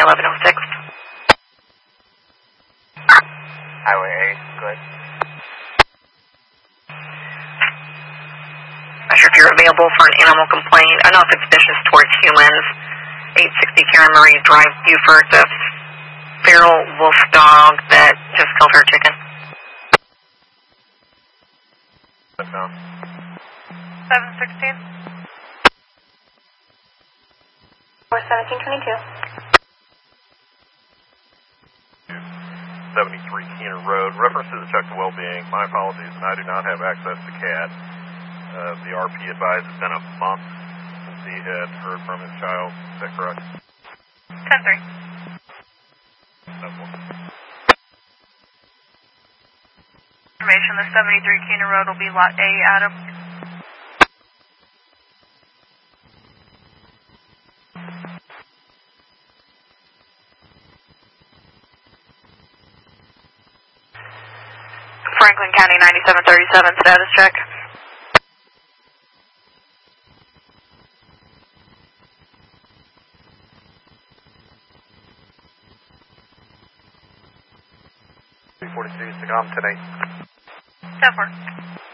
1106. Highway 8, good. Not sure if you're available for an animal complaint. I don't know if it's vicious towards humans. 860 Karen Marie Drive, Buford, the feral wolf dog that just killed her chicken. What's down? 716. Or 1722. 73 Keener Road. References to check the well-being. My apologies, and I do not have access to CAD. The RP advised it's been a month since he had heard from his child. Is that correct? 10-3. Information, the 73 Keener Road will be Lot A, Adam. Franklin County 9737 status check. Sagam 10-8. 10-4.